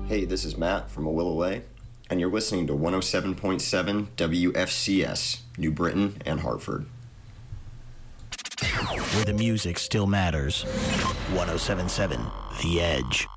Hey, this is Matt from Awilaway, and you're listening to 107.7 WFCS, New Britain and Hartford. Where the music still matters. 107.7 The Edge.